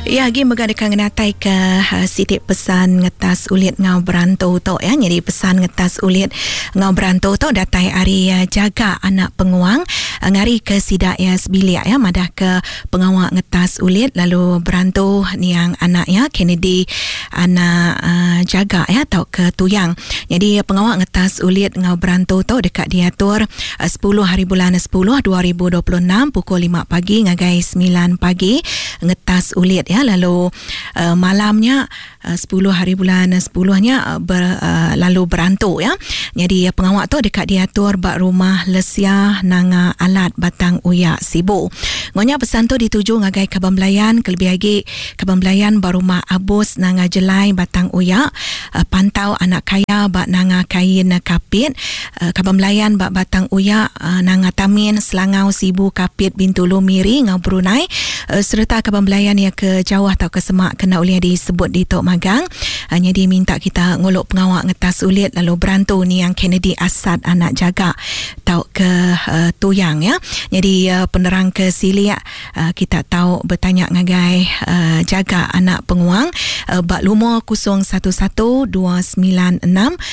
Ya, lagi megadakan ngenatai ke sitik pesan ngetas ulit ngau berantau tu ya. Jadi pesan ngetas ulit ngau berantau tu datai hari jaga anak penguang ngari ke sidak ya sebilik ya madah ke pengawak ngetas ulit lalu berantau ni yang anak ya Kennedy anak jaga ya atau ke tuyang. Jadi pengawak ngetas ulit ngau berantau tu dekat diatur 10 hari bulan 10 2026 pukul 5 pagi ngagai 9 pagi ngetas ulit ya. Lalu malamnya 10 hari bulan 10-nya lalu berantau ya. Jadi pengawak tu dekat diatur bak rumah lesia nanga alat batang uyak sibu. Ngonya pesan tu dituju ngagai Kabambelayan kelebih lagi Kabambelayan barumah abus nanga jelai batang uyak pantau anak kaya bak nanga kain kapit Kabambelayan bak batang uyak nanga tamin selangau sibu kapit Bintulu Miri ngau Brunei serta Kabambelayan yang ke jauh atau ke semak kena uliah disebut di Tok Magang. Hanya dia minta kita ngolok pengawak ngetas ulit lalu berantau ni yang Kennedy Asad anak jaga tau ke tuyang ya. Jadi penerang ke silia kita tahu bertanya ngagai jaga anak penguang bak lumur 011-296-4087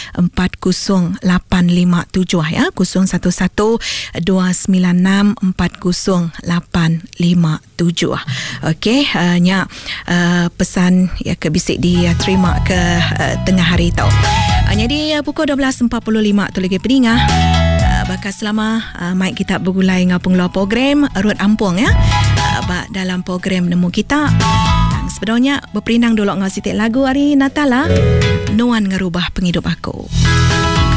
ya 011-296-4087. Okey, nya pesan ya ke bisik diterima ke tengah hari tau. Jadi pukul 12.45 tu lagi peningah. Bakal selama mic kita bergulai dengan pengeluar program Rut Ampung ya. Dalam program Nemu Kita. Sebenarnya berperinang dulu dengan sitik lagu hari Natal lah. Nuan ngerubah penghidup aku.